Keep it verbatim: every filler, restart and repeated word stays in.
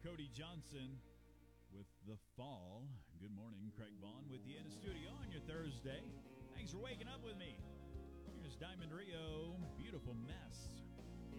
Cody Johnson with The Fall. Good morning, Craig Vaughn with you in the studio on your Thursday. Thanks for waking up with me. Here's Diamond Rio, Beautiful Mess.